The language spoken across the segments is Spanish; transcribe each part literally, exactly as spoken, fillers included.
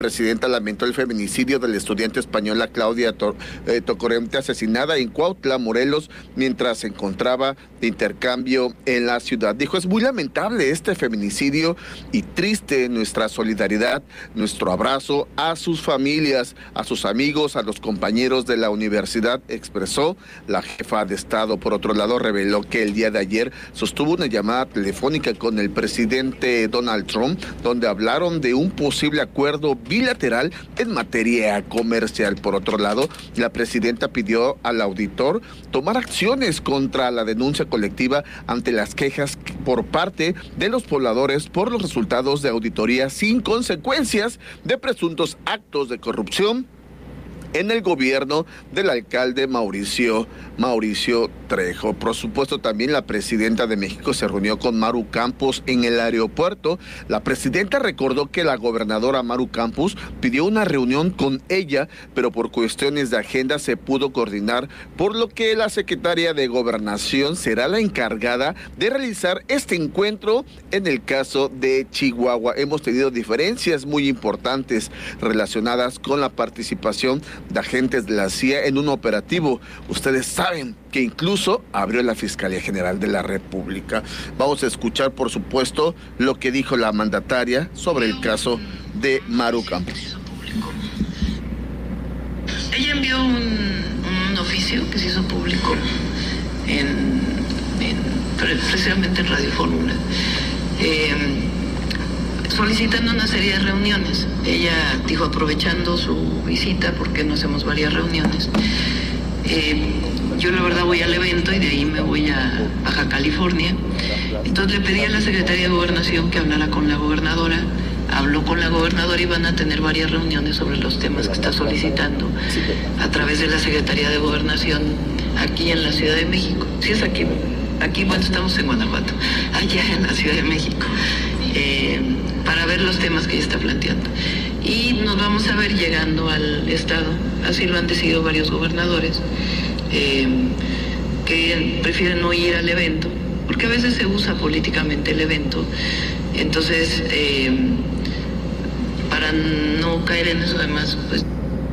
La presidenta lamentó el feminicidio de la estudiante española Claudia Tor eh, Tocorente, asesinada en Cuautla, Morelos, mientras se encontraba de intercambio en la ciudad. Dijo, es muy lamentable este feminicidio y triste nuestra solidaridad, nuestro abrazo a sus familias, a sus amigos, a los compañeros de la universidad, expresó la jefa de Estado. Por otro lado, reveló que el día de ayer sostuvo una llamada telefónica con el presidente Donald Trump, donde hablaron de un posible acuerdo bilateral en materia comercial. Por otro lado, la presidenta pidió al auditor tomar acciones contra la denuncia colectiva ante las quejas por parte de los pobladores por los resultados de auditoría sin consecuencias de presuntos actos de corrupción en el gobierno del alcalde Mauricio, Mauricio Trejo. Por supuesto, también la presidenta de México se reunió con Maru Campos en el aeropuerto. La presidenta recordó que la gobernadora Maru Campos pidió una reunión con ella, pero por cuestiones de agenda se pudo coordinar, por lo que la secretaria de Gobernación será la encargada de realizar este encuentro en el caso de Chihuahua. Hemos tenido diferencias muy importantes relacionadas con la participación de agentes de la C I A en un operativo. Ustedes saben que incluso abrió la Fiscalía General de la República. Vamos a escuchar, por supuesto, lo que dijo la mandataria sobre el caso de Maru Campos. Ella envió un, un oficio que se hizo público en, en precisamente en Radio Fórmula, eh, solicitando una serie de reuniones. Ella dijo, aprovechando su visita, porque no hacemos varias reuniones. Eh, yo la verdad voy al evento y de ahí me voy a Baja California. Entonces le pedí a la Secretaría de Gobernación que hablara con la gobernadora. Habló con la gobernadora y van a tener varias reuniones sobre los temas que está solicitando a través de la Secretaría de Gobernación aquí en la Ciudad de México. Sí, es aquí. Aquí, bueno, estamos en Guanajuato, allá en la Ciudad de México. Eh, para ver los temas que ella está planteando. Y nos vamos a ver llegando al Estado, así lo han decidido varios gobernadores, eh, que prefieren no ir al evento, porque a veces se usa políticamente el evento. Entonces, eh, para no caer en eso, además, pues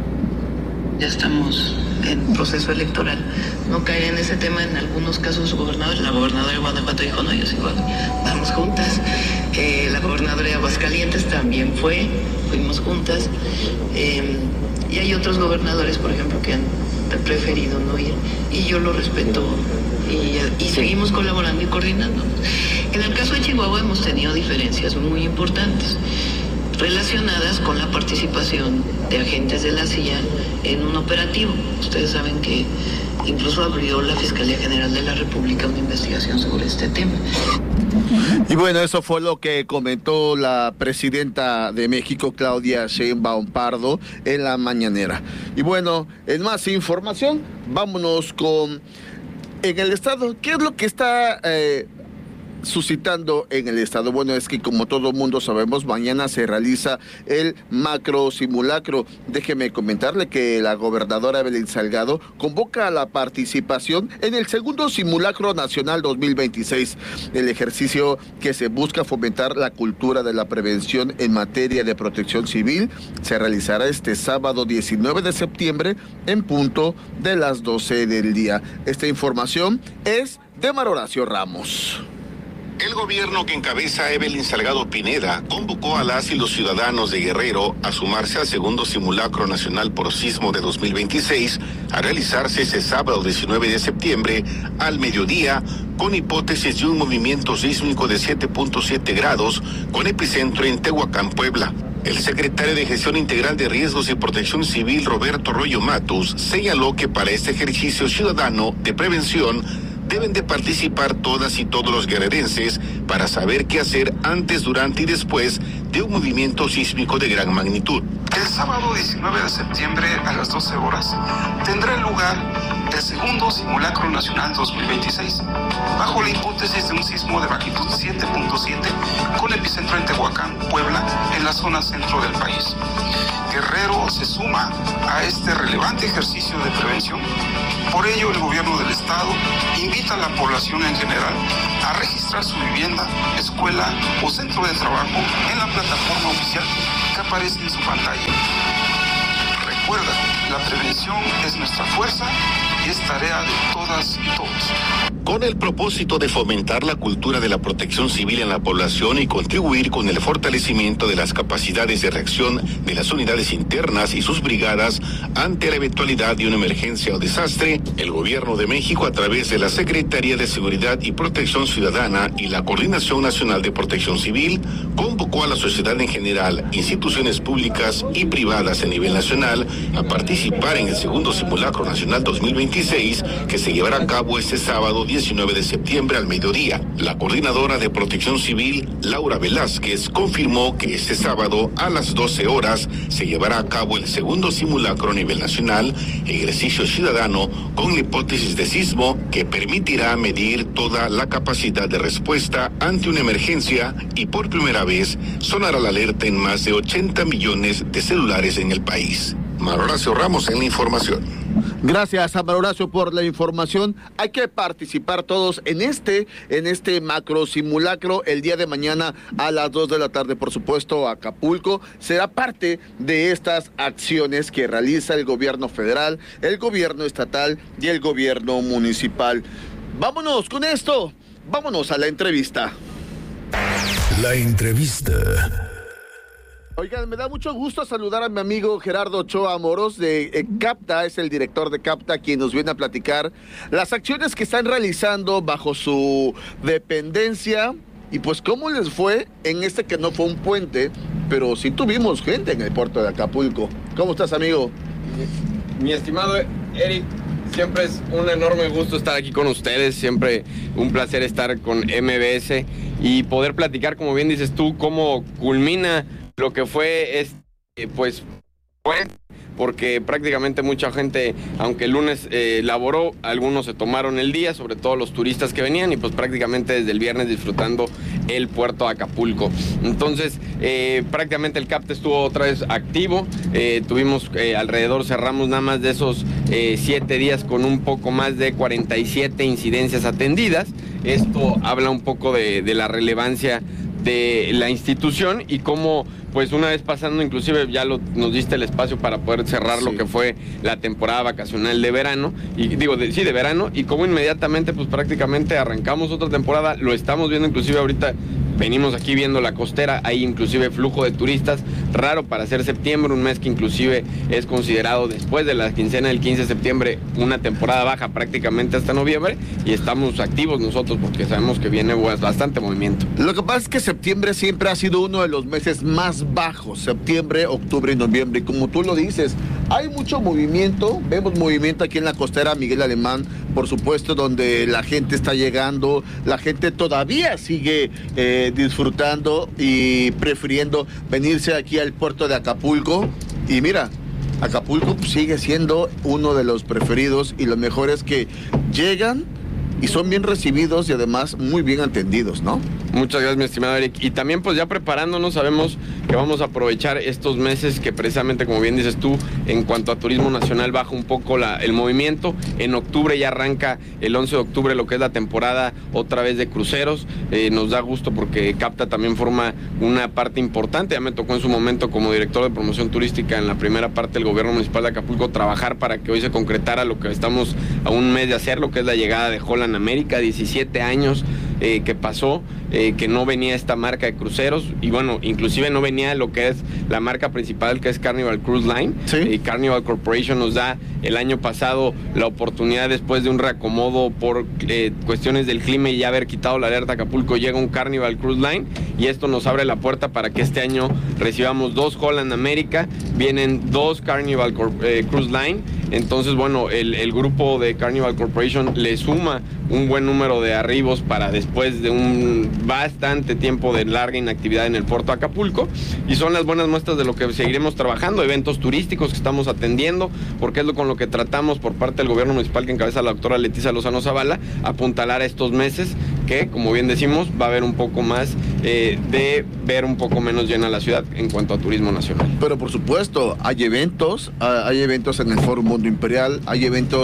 ya estamos en proceso electoral, no caer en ese tema. En algunos casos gobernadores, la gobernadora de Guanajuato dijo, no, yo sí voy, vamos juntas. Eh, la gobernadora de Aguascalientes también fue, fuimos juntas. Eh, y hay otros gobernadores, por ejemplo, que han preferido no ir, y yo lo respeto, y, y seguimos colaborando y coordinando. En el caso de Chihuahua hemos tenido diferencias muy importantes relacionadas con la participación de agentes de la C I A en un operativo. Ustedes saben que incluso abrió la Fiscalía General de la República una investigación sobre este tema. Y bueno, eso fue lo que comentó la presidenta de México, Claudia Sheinbaum Pardo, en la mañanera. Y bueno, en más información, vámonos con en el estado. ¿Qué es lo que está eh, suscitando en el estado? Bueno, es que como todo mundo sabemos, mañana se realiza el macro simulacro. Déjeme comentarle que la gobernadora Evelyn Salgado convoca a la participación en el segundo simulacro nacional dos mil veintiséis, el ejercicio que se busca fomentar la cultura de la prevención en materia de protección civil. Se realizará este sábado diecinueve de septiembre en punto de las doce del día. Esta información es de Mar Horacio Ramos. El gobierno que encabeza Evelyn Salgado Pineda convocó a las y los ciudadanos de Guerrero a sumarse al segundo simulacro nacional por sismo de dos mil veintiséis, a realizarse ese sábado diecinueve de septiembre al mediodía, con hipótesis de un movimiento sísmico de siete punto siete grados, con epicentro en Tehuacán, Puebla. El secretario de Gestión Integral de Riesgos y Protección Civil, Roberto Royo Matus, señaló que para este ejercicio ciudadano de prevención deben de participar todas y todos los guerrerenses para saber qué hacer antes, durante y después de un movimiento sísmico de gran magnitud. El sábado diecinueve de septiembre a las doce horas tendrá lugar el segundo simulacro nacional dos mil veintiséis, bajo la hipótesis de un sismo de magnitud siete punto siete con epicentro en Tehuacán, Puebla, en la zona centro del país. Guerrero se suma a este relevante ejercicio de prevención. Por ello, el gobierno del estado invita a la población en general a registrar su vivienda, escuela o centro de trabajo en la plataforma oficial que aparece en su pantalla. Recuerda, la prevención es nuestra fuerza y es tarea de todas y todos. Con el propósito de fomentar la cultura de la protección civil en la población y contribuir con el fortalecimiento de las capacidades de reacción de las unidades internas y sus brigadas ante la eventualidad de una emergencia o desastre, el Gobierno de México, a través de la Secretaría de Seguridad y Protección Ciudadana y la Coordinación Nacional de Protección Civil, convocó a la sociedad en general, instituciones públicas y privadas a nivel nacional, a participar en el segundo Simulacro Nacional dos mil veintiséis, que se llevará a cabo este sábado diecinueve de septiembre al mediodía. La coordinadora de Protección Civil, Laura Velázquez, confirmó que este sábado a las doce horas se llevará a cabo el segundo simulacro a nivel nacional, ejercicio ciudadano con la hipótesis de sismo que permitirá medir toda la capacidad de respuesta ante una emergencia, y por primera vez sonará la alerta en más de ochenta millones de celulares en el país. Mario Horacio Ramos en la información. Gracias a Mario Horacio por la información. Hay que participar todos en este, en este macro simulacro el día de mañana a las dos de la tarde. Por supuesto, Acapulco será parte de estas acciones que realiza el gobierno federal, el gobierno estatal y el gobierno municipal. Vámonos con esto. Vámonos a la entrevista. La entrevista. Oigan, me da mucho gusto saludar a mi amigo Gerardo Ochoa Moros de eh, CAPTA, es el director de CAPTA, quien nos viene a platicar las acciones que están realizando bajo su dependencia y pues cómo les fue en este que no fue un puente, pero sí tuvimos gente en el puerto de Acapulco. ¿Cómo estás, amigo? Mi, mi estimado Eric, siempre es un enorme gusto estar aquí con ustedes, siempre un placer estar con M B S y poder platicar, como bien dices tú, cómo culmina lo que fue, es, eh, pues, fue, porque prácticamente mucha gente, aunque el lunes eh, laboró, algunos se tomaron el día, sobre todo los turistas que venían, y pues prácticamente desde el viernes disfrutando el puerto de Acapulco. Entonces, eh, prácticamente el CAPTA estuvo otra vez activo, eh, tuvimos eh, alrededor, cerramos nada más de esos eh, siete días con un poco más de cuarenta y siete incidencias atendidas. Esto habla un poco de, de la relevancia de la institución y cómo, pues una vez pasando, inclusive ya lo, nos diste el espacio para poder cerrar sí. lo que fue la temporada vacacional de verano, y digo, de, sí, de verano, y cómo inmediatamente, pues prácticamente arrancamos otra temporada, lo estamos viendo inclusive ahorita, venimos aquí viendo la costera, hay inclusive flujo de turistas, raro para ser septiembre, un mes que inclusive es considerado después de la quincena del quince de septiembre, una temporada baja prácticamente hasta noviembre, y estamos activos nosotros porque sabemos que viene pues, bastante movimiento. Lo que pasa es que septiembre siempre ha sido uno de los meses más bajos, septiembre, octubre y noviembre, y como tú lo dices, hay mucho movimiento, vemos movimiento aquí en la costera Miguel Alemán, por supuesto, donde la gente está llegando, la gente todavía sigue eh, disfrutando y prefiriendo venirse aquí al puerto de Acapulco, y mira, Acapulco sigue siendo uno de los preferidos y lo mejor es que llegan y son bien recibidos y además muy bien atendidos, ¿no? Muchas gracias, mi estimado Eric. Y también pues ya preparándonos, sabemos que vamos a aprovechar estos meses que precisamente, como bien dices tú, en cuanto a turismo nacional baja un poco la, el movimiento. En octubre ya arranca el once de octubre lo que es la temporada otra vez de cruceros. Eh, nos da gusto porque CAPTA también forma una parte importante. Ya me tocó en su momento como director de promoción turística en la primera parte del gobierno municipal de Acapulco trabajar para que hoy se concretara lo que estamos a un mes de hacer, lo que es la llegada de Holland América, diecisiete años eh, que pasó, eh, que no venía esta marca de cruceros y bueno, inclusive no venía lo que es la marca principal que es Carnival Cruise Line. ¿Sí? Y Carnival Corporation nos da el año pasado la oportunidad, después de un reacomodo por eh, cuestiones del clima y ya haber quitado la alerta a Acapulco, llega un Carnival Cruise Line y esto nos abre la puerta para que este año recibamos dos Holland América, vienen dos Carnival Cor eh, Cruise Line. Entonces, bueno, el, el grupo de Carnival Corporation le suma un buen número de arribos para después de un bastante tiempo de larga inactividad en el puerto de Acapulco, y son las buenas muestras de lo que seguiremos trabajando, eventos turísticos que estamos atendiendo, porque es lo con lo que tratamos por parte del gobierno municipal que encabeza la doctora Leticia Lozano Zavala, apuntalar a estos meses que, como bien decimos, va a haber un poco más eh, de ver un poco menos llena la ciudad en cuanto a turismo nacional. Pero por supuesto, hay eventos, hay eventos en el Foro Mundo Imperial, hay eventos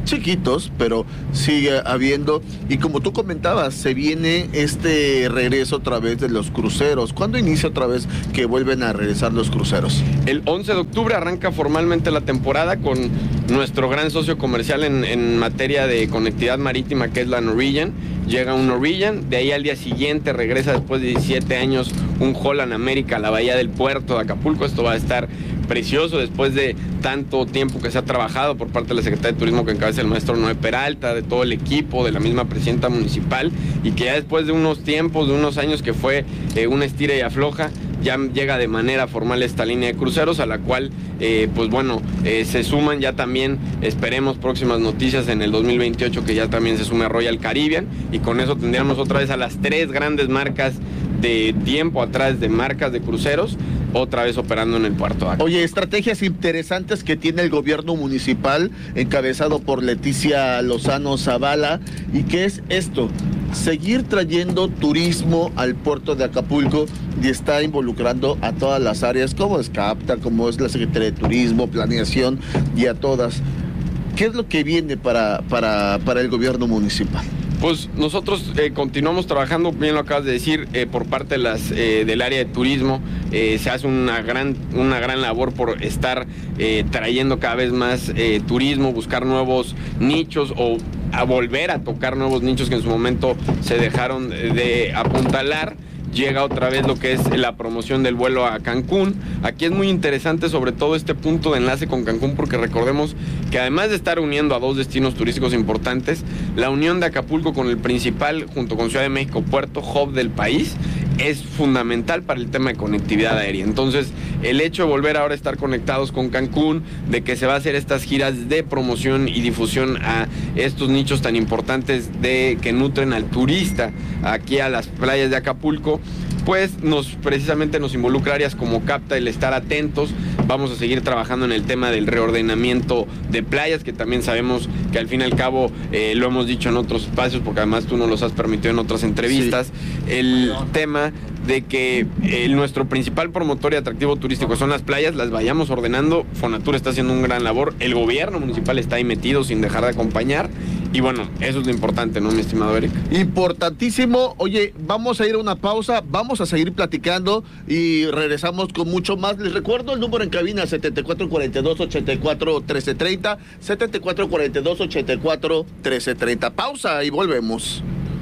chiquitos, pero sigue habiendo, y como tú comentabas, se viene este regreso otra vez de los cruceros. ¿Cuándo inicia otra vez que vuelven a regresar los cruceros? El once de octubre arranca formalmente la temporada con nuestro gran socio comercial en, en materia de conectividad marítima, que es la Norwegian. Llega un Norwegian, de ahí al día siguiente regresa después de diecisiete años un Holland America a la bahía del puerto de Acapulco. Esto va a estar precioso después de tanto tiempo que se ha trabajado por parte de la Secretaría de Turismo que encabeza el maestro Noé Peralta, de todo el equipo, de la misma presidenta municipal, y que ya después de unos tiempos, de unos años que fue eh, una estira y afloja, ya llega de manera formal esta línea de cruceros, a la cual, eh, pues bueno, eh, se suman ya también, esperemos, próximas noticias en el dos mil veintiocho, que ya también se sume a Royal Caribbean, y con eso tendríamos otra vez a las tres grandes marcas de tiempo atrás de marcas de cruceros, otra vez operando en el puerto de Acapulco. Oye, estrategias interesantes que tiene el gobierno municipal, encabezado por Leticia Lozano Zavala, y ¿qué es esto? Seguir trayendo turismo al puerto de Acapulco, y está involucrando a todas las áreas, como es CAPTA, como es la Secretaría de Turismo, Planeación, y a todas. ¿Qué es lo que viene para, para, para el gobierno municipal? Pues nosotros eh, continuamos trabajando, bien lo acabas de decir, eh, por parte de las, eh, del área de turismo. Eh, se hace una gran, una gran labor por estar eh, trayendo cada vez más eh, turismo, buscar nuevos nichos o a volver a tocar nuevos nichos que en su momento se dejaron de apuntalar. Llega otra vez lo que es la promoción del vuelo a Cancún. Aquí es muy interesante sobre todo este punto de enlace con Cancún, porque recordemos que además de estar uniendo a dos destinos turísticos importantes, la unión de Acapulco con el principal, junto con Ciudad de México, puerto hub del país, es fundamental para el tema de conectividad aérea. Entonces, el hecho de volver ahora a estar conectados con Cancún, de que se va a hacer estas giras de promoción y difusión a estos nichos tan importantes de que nutren al turista aquí a las playas de Acapulco, pues nos precisamente nos involucra áreas como CAPTA, el estar atentos. Vamos a seguir trabajando en el tema del reordenamiento de playas, que también sabemos que al fin y al cabo eh, lo hemos dicho en otros espacios, porque además tú nos los has permitido en otras entrevistas, sí. El tema de que eh, nuestro principal promotor y atractivo turístico son las playas, las vayamos ordenando. Fonatur está haciendo un gran labor, el gobierno municipal está ahí metido sin dejar de acompañar, y bueno, eso es lo importante, ¿no, mi estimado Eric? Importantísimo. Oye, vamos a ir a una pausa, vamos a seguir platicando y regresamos con mucho más. Les recuerdo el número en cabina: setenta y cuatro cuarenta y dos, ochenta y cuatro, trece treinta, setenta y cuatro cuarenta y dos, ochenta y cuatro, trece treinta. Pausa y volvemos.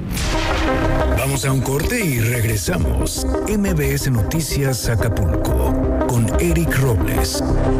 Vamos a un corte y regresamos. M B S Noticias Acapulco con Eric Robles.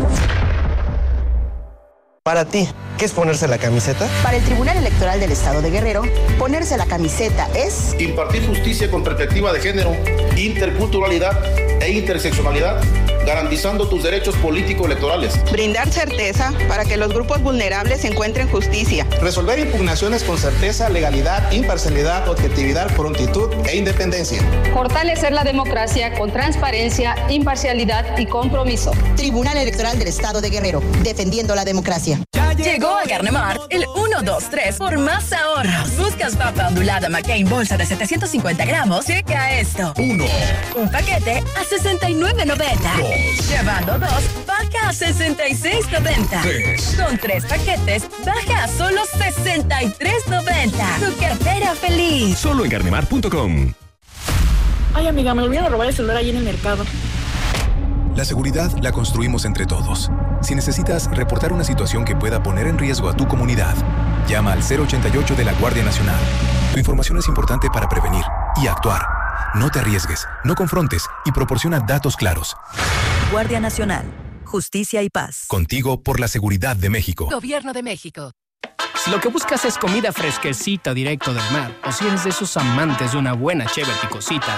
Para ti, ¿qué es ponerse la camiseta? Para el Tribunal Electoral del Estado de Guerrero, ponerse la camiseta es impartir justicia con perspectiva de género, interculturalidad e interseccionalidad, garantizando tus derechos político-electorales. Brindar certeza para que los grupos vulnerables encuentren justicia. Resolver impugnaciones con certeza, legalidad, imparcialidad, objetividad, prontitud e independencia. Fortalecer la democracia con transparencia, imparcialidad y compromiso. Tribunal Electoral del Estado de Guerrero, defendiendo la democracia. Llegó a Garnemart el uno, dos, tres por más ahorros. Buscas papa ondulada McCain bolsa de setecientos cincuenta gramos. Checa esto. Uno. Un paquete a sesenta y nueve noventa. Dos. Llevando dos, baja a sesenta y seis noventa. Tres. Con tres paquetes, baja a solo sesenta y tres noventa. Tu cartera feliz. Solo en garnemart punto com. Ay, amiga, me olvidé robar el celular ahí en el mercado. La seguridad la construimos entre todos. Si necesitas reportar una situación que pueda poner en riesgo a tu comunidad, llama al cero ochenta y ocho de la Guardia Nacional. Tu información es importante para prevenir y actuar. No te arriesgues, no confrontes y proporciona datos claros. Guardia Nacional. Justicia y paz. Contigo por la seguridad de México. Gobierno de México. Si lo que buscas es comida fresquecita directo del mar, o si eres de esos amantes de una buena chévere picosita,